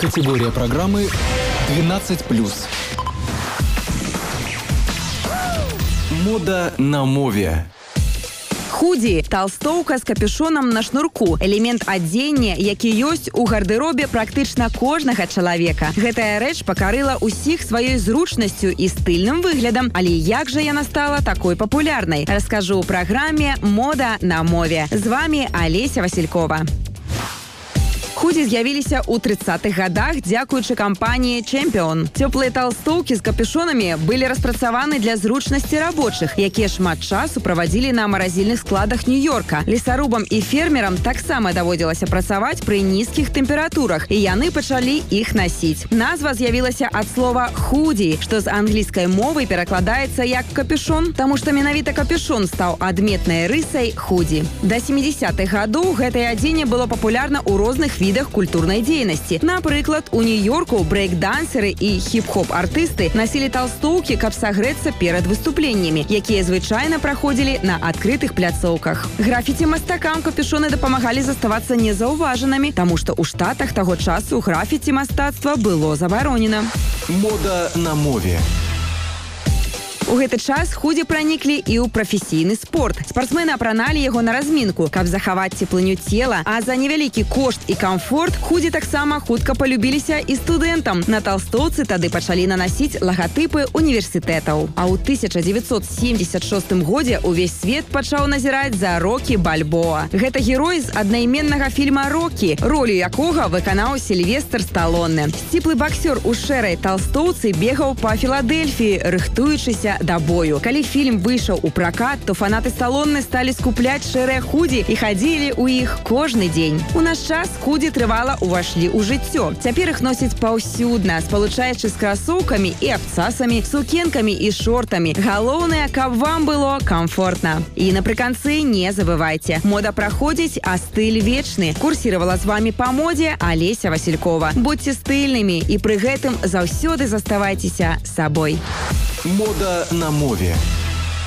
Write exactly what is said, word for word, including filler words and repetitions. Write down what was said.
Категория программы двенадцать плюс. Мода на мове. Худі – толстовка з капюшонам на шнурку. Элемент адзення, які ёсць у гардеробе практычна кожнага чалавека. Гэтая рэч пакарыла ўсіх сваёй зручнасцю і стыльным выглядам. Але як жа яна стала такой папулярнай? Раскажу ў праграме «Мода на мове». З вами Олеся Василькова. Худі з'явіліся ў трыццатых гадах дзякуючы кампаніі «Чэмпіон». Цёплыя толстовкі з капюшонамі былі распрацаваны для зручнасці рабочых, якія шмат часу правадзілі на маразільных складах Нью-Йорка. Лесарубам і фермерам таксама даводзілася працаваць пры нізкіх тэмпературах, і яны пачалі іх насіць. Назва з'явілася ад слова «худі», што з англійскай мовы перакладаецца як «капюшон», таму што менавіта капюшон стаў адметнай рысай худі. Да сямідзесятых гадоў гэтае адзенне было папулярна ў розных відах культурнай дзейнасці. Напрыклад, у Нью-Йорку брэйк-дансеры і хіп-хоп-артысты насілі толстовкі, каб сагрэцца перад выступленнямі, якія звычайна праходзілі на адкрытых пляцоўках. Графіці-мастакам капюшоны дапамагалі заставацца незаўважанымі, таму што ў Штатах таго часу графіці-мастацтва было забаронена. Мода на мове. У гэты час худі праніклі і ў прафесійны спорт. Спартсмены апраналі яго на размінку, каб захаваць цеплыню цела, а за невялікі кошт і камфорт худі таксама хутка палюбіліся і студэнтам. На толстовцы тады пачалі нанасіць лагатыпы універсітэтаў. А ў тысяча дзевяцьсот семьдесят шостым годзе ўвесь свет пачаў назіраць за Рокі Бальбоа. Гэта герой з аднайменнага фільма «Рокі», ролю якога выканаў Сільвестр Сталоне. Сціплы баксёр у шэрай толстовцы бегаў па Філадельфіі, рыхтуючыся да бою. Калі фільм выйшаў у пракат, то фанаты Сталоне сталі скупляць шэрыя худзі і хадзілі ў іх кожны дзень. У наш час худзі трывала ўвайшлі ў жыццё. Цяпер іх носяць паўсюдна, спалучаючы з красоўкамі і абцасамі, сукенкамі і шортамі. Галоўнае, каб вам было комфортна. І напрыканцы не забывайце. Мода праходзіць, а стыль вечны. Курсіравала з вами па модзе Олеся Василькова. Будьце стыльнымі і пры гэтым заўсёды заставайцеся сабой. Мода на мове.